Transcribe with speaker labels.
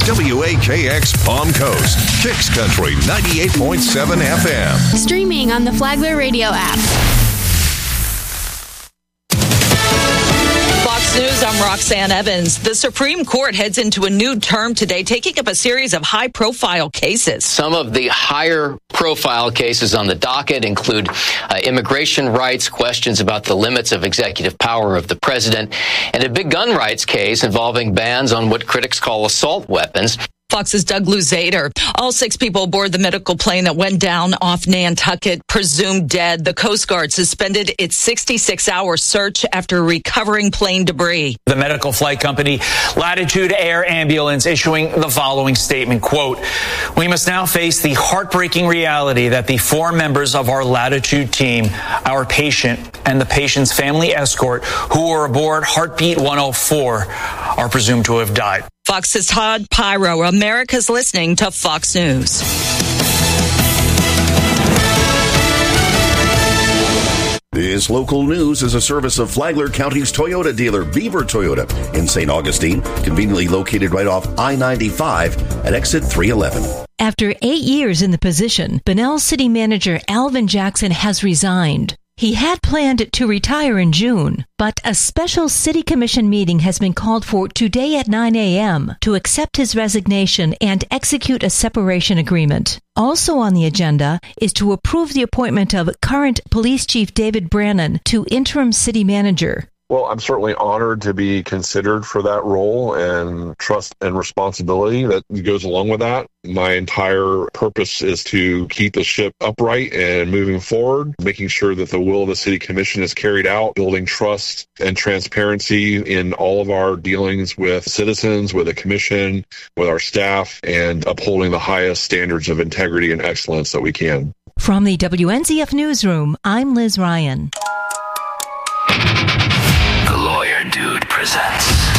Speaker 1: WAKX Palm Coast, Kicks Country 98.7 FM.
Speaker 2: Streaming on the Flagler Radio app.
Speaker 3: Fox News, I'm Roxanne Evans. The Supreme Court heads into a new term today, taking up a series of high-profile cases.
Speaker 4: Some of the higher-profile cases on the docket include immigration rights, questions about the limits of executive power of the president, and a big gun rights case involving bans on what critics call assault weapons.
Speaker 3: Fox's Doug Luzader. All 6 people aboard the medical plane that went down off Nantucket, presumed dead. The Coast Guard suspended its 66-hour search after recovering plane debris.
Speaker 5: The medical flight company Latitude Air Ambulance issuing the following statement, quote, "We must now face the heartbreaking reality that the 4 members of our Latitude team, our patient and the patient's family escort who were aboard Heartbeat 104 are presumed to have died."
Speaker 3: Fox's Todd Pyro. America's listening to Fox News.
Speaker 6: This local news is a service of Flagler County's Toyota dealer, Beaver Toyota, in St. Augustine, conveniently located right off I-95 at exit 311.
Speaker 7: After 8 years in the position, Bunnell City Manager Alvin Jackson has resigned. He had planned to retire in June, but a special city commission meeting has been called for today at 9 a.m. to accept his resignation and execute a separation agreement. Also on the agenda is to approve the appointment of current Police Chief David Brannon to interim city manager.
Speaker 8: Well, I'm certainly honored to be considered for that role and trust and responsibility that goes along with that. My entire purpose is to keep the ship upright and moving forward, making sure that the will of the City Commission is carried out, building trust and transparency in all of our dealings with citizens, with the Commission, with our staff, and upholding the highest standards of integrity and excellence that we can.
Speaker 7: From the WNZF Newsroom, I'm Liz Ryan.
Speaker 9: The Lawyer Dude presents